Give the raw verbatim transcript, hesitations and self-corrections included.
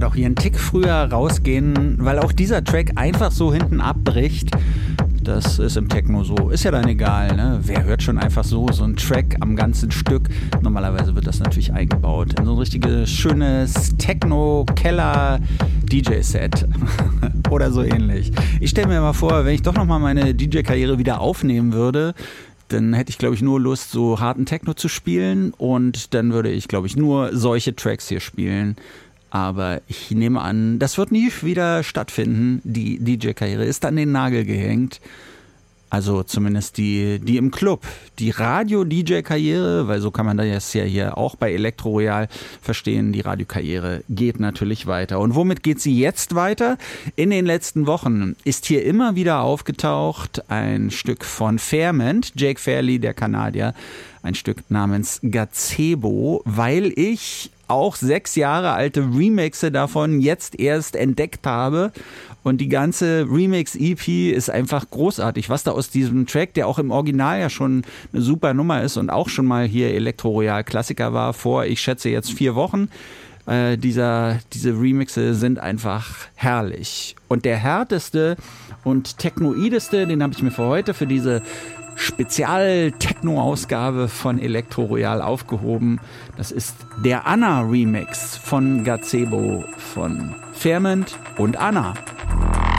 und auch hier einen Tick früher rausgehen, weil auch dieser Track einfach so hinten abbricht. Das ist im Techno so. Ist ja dann egal, ne? Wer hört schon einfach so, so einen Track am ganzen Stück? Normalerweise wird das natürlich eingebaut in so ein richtiges, schönes Techno-Keller-D J-Set. Oder so ähnlich. Ich stelle mir mal vor, wenn ich doch nochmal meine D J-Karriere wieder aufnehmen würde, dann hätte ich, glaube ich, nur Lust, so harten Techno zu spielen und dann würde ich, glaube ich, nur solche Tracks hier spielen. Aber ich nehme an, das wird nie wieder stattfinden. Die D J-Karriere ist an den Nagel gehängt. Also zumindest die, die im Club. Die Radio-D J-Karriere, weil so kann man das ja hier auch bei Elektro Royal verstehen, die Radiokarriere geht natürlich weiter. Und womit geht sie jetzt weiter? In den letzten Wochen ist hier immer wieder aufgetaucht ein Stück von Fairment, Jake Fairley, der Kanadier, ein Stück namens Gazebo, weil ich auch sechs Jahre alte Remixe davon jetzt erst entdeckt habe. Und die ganze Remix-E P ist einfach großartig. Was da aus diesem Track, der auch im Original ja schon eine super Nummer ist und auch schon mal hier Elektro Royal Klassiker war, vor, ich schätze jetzt vier Wochen, äh, dieser, diese Remixe sind einfach herrlich. Und der härteste und technoideste, den habe ich mir für heute, für diese Spezial-Techno-Ausgabe von Elektro Royal aufgehoben. Das ist der Anna-Remix von Gazebo von Fairment und Anna.